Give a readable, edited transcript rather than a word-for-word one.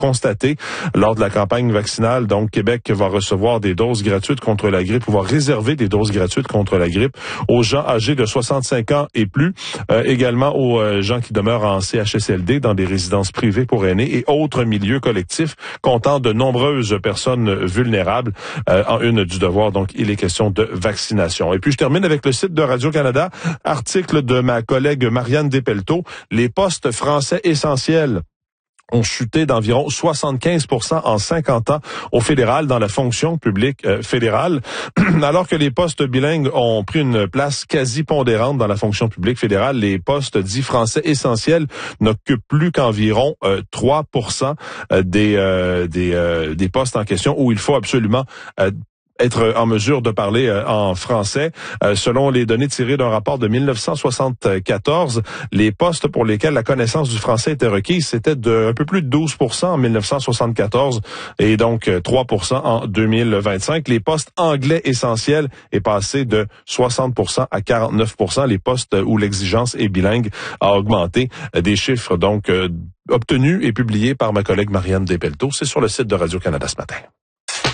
constaté lors de la campagne vaccinale. Donc, Québec va recevoir des doses gratuites contre la grippe, ou va réserver des doses gratuites contre la grippe aux gens âgés de 65 ans et plus, également aux gens qui demeurent en CHSLD, dans des résidences privées pour aînés et autres milieux collectifs comptant de nombreuses personnes vulnérables. En une du devoir, donc, il est question de vaccination. Et puis, je termine avec le site de Radio-Canada, article de ma collègue Marianne Despelteaux. Les postes français essentiels ont chuté d'environ 75% en 50 ans au fédéral, dans la fonction publique fédérale, alors que les postes bilingues ont pris une place quasi pondérante dans la fonction publique fédérale. Les postes dits français essentiels n'occupent plus qu'environ 3% des postes en question, où il faut absolument être en mesure de parler en français. Selon les données tirées d'un rapport de 1974, les postes pour lesquels la connaissance du français était requise, c'était de un peu plus de 12% en 1974 et donc 3% en 2025. Les postes anglais essentiels est passé de 60% à 49%. Les postes où l'exigence est bilingue a augmenté. Des chiffres donc obtenus et publiés par ma collègue Marianne Despelteaux. C'est sur le site de Radio-Canada ce matin.